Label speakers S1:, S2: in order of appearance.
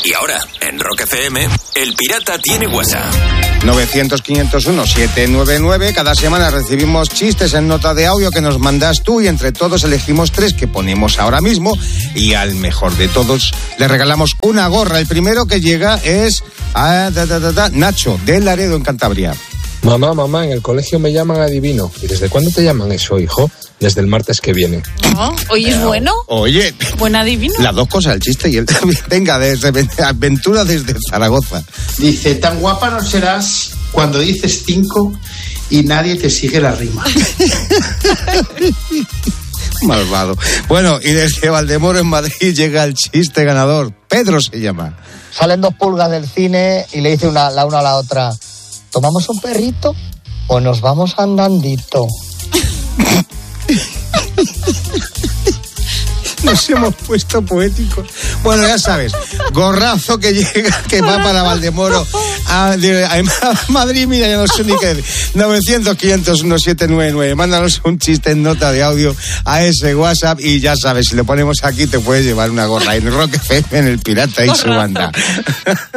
S1: Y ahora, en Rock FM, El Pirata tiene WhatsApp.
S2: 900-501-799. Cada semana recibimos chistes en nota de audio que nos mandas tú y entre todos elegimos 3 que ponemos ahora mismo y al mejor de todos le regalamos una gorra. El primero que llega es Nacho, de Laredo, en Cantabria.
S3: Mamá, en el colegio me llaman adivino. ¿Y desde cuándo te llaman eso, hijo? Desde el martes que viene.
S4: Oh, ¿hoy es bueno?
S2: Oye.
S4: ¿Buen adivino?
S2: Las dos cosas, el chiste y el... Venga, aventura desde Zaragoza.
S5: Dice, tan guapa no serás cuando dices 5 y nadie te sigue la rima.
S2: Malvado. Bueno, y desde Valdemoro, en Madrid, llega el chiste ganador. Pedro se llama.
S6: Salen 2 pulgas del cine y le dice la una a la otra, ¿tomamos un perrito o nos vamos andandito?
S2: Nos hemos puesto poéticos. Bueno, ya sabes, gorrazo que llega, que va para Valdemoro a Madrid. Mira, ya no sé ni qué decir. 900-501-799. Mándanos un chiste en nota de audio a ese WhatsApp y ya sabes, si lo ponemos aquí te puedes llevar una gorra en Rock FM, en El Pirata y su banda.